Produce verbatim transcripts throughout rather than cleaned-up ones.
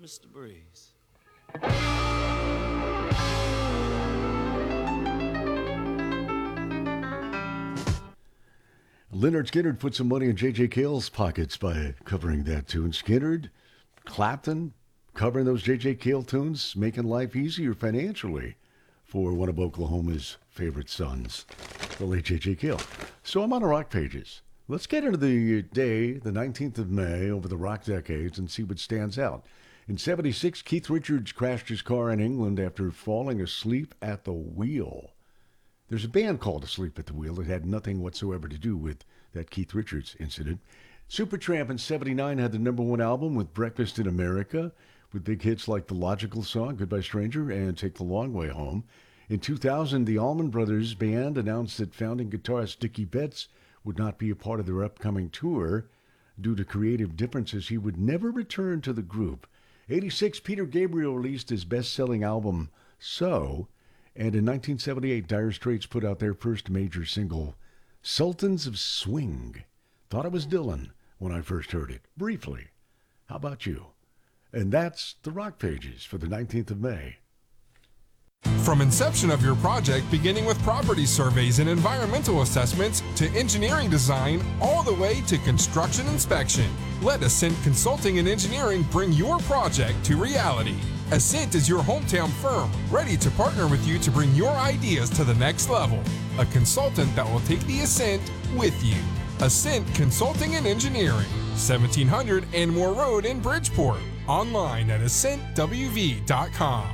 Mister Breeze. Lynyrd Skynyrd put some money in J J. Cale's pockets by covering that tune. Skynyrd, Clapton, covering those J J. Cale tunes, making life easier financially for one of Oklahoma's favorite sons, the late J J. Cale. So I'm on the rock pages. Let's get into the day, the nineteenth of May, over the rock decades and see what stands out. In seventy-six, Keith Richards crashed his car in England after falling asleep at the wheel. There's a band called Asleep at the Wheel. It had nothing whatsoever to do with that Keith Richards incident. Supertramp in seventy-nine had the number one album with Breakfast in America, with big hits like the Logical song, Goodbye Stranger, and Take the Long Way Home. In two thousand, the Allman Brothers Band announced that founding guitarist Dickie Betts would not be a part of their upcoming tour. Due to creative differences, he would never return to the group. eighty-six, Peter Gabriel released his best-selling album, So, and in nineteen seventy-eight, Dire Straits put out their first major single, Sultans of Swing. Thought it was Dylan when I first heard it, briefly. How about you? And that's the Rock Pages for the nineteenth of May. From inception of your project, beginning with property surveys and environmental assessments, to engineering design, all the way to construction inspection, let Ascent Consulting and Engineering bring your project to reality. Ascent is your hometown firm, ready to partner with you to bring your ideas to the next level. A consultant that will take the Ascent with you. Ascent Consulting and Engineering, seventeen hundred Anmore Road in Bridgeport. Online at ascent w v dot com.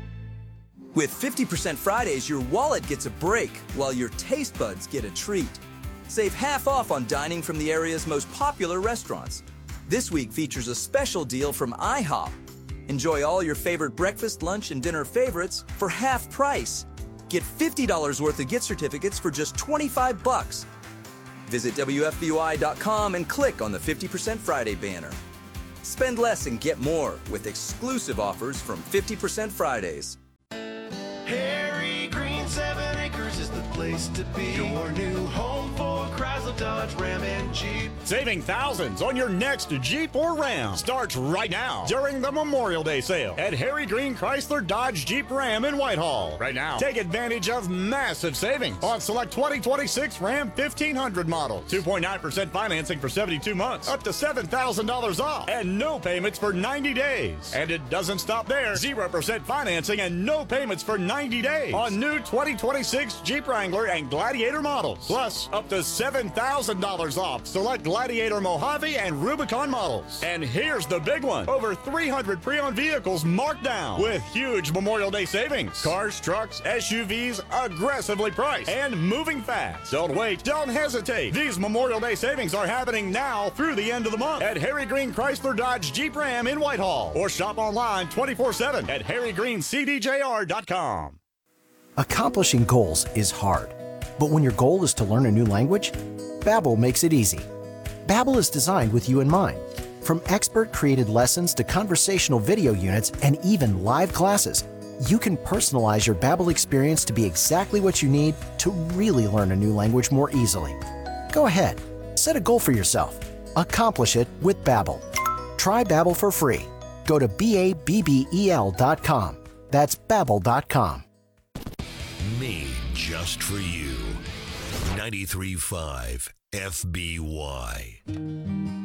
With fifty percent Fridays, your wallet gets a break while your taste buds get a treat. Save half off on dining from the area's most popular restaurants. This week features a special deal from IHOP. Enjoy all your favorite breakfast, lunch, and dinner favorites for half price. Get fifty dollars worth of gift certificates for just twenty-five bucks. Visit W F B Y dot com and click on the fifty percent Friday banner. Spend less and get more with exclusive offers from fifty percent Fridays. Harry Green, seven acres is the place to be. Your new home for Chrysler, Dodge, Ram, and Jeep. Saving thousands on your next Jeep or Ram starts right now during the Memorial Day sale at Harry Green Chrysler, Dodge, Jeep, Ram in Whitehall. Right now, take advantage of massive savings on select twenty twenty-six Ram fifteen hundred models. two point nine percent financing for seventy-two months, up to seven thousand dollars off, and no payments for ninety days. And it doesn't stop there. zero percent financing and no payments for ninety days on new twenty twenty-six Jeep Wrangler and Gladiator models. Plus, up to seven thousand dollars off select Gladiator Mojave and Rubicon models. And here's the big one. Over three hundred pre-owned vehicles marked down with huge Memorial Day savings. Cars, trucks, S U Vs, aggressively priced and moving fast. Don't wait. Don't hesitate. These Memorial Day savings are happening now through the end of the month at Harry Green Chrysler Dodge Jeep Ram in Whitehall. Or shop online twenty-four seven at harry green c d j r dot com. Accomplishing goals is hard, but when your goal is to learn a new language, Babbel makes it easy. Babbel is designed with you in mind. From expert-created lessons to conversational video units and even live classes, you can personalize your Babbel experience to be exactly what you need to really learn a new language more easily. Go ahead, set a goal for yourself. Accomplish it with Babbel. Try Babbel for free. Go to B A B B E L dot com. That's Babbel dot com. Made just for you. ninety-three point five F B Y.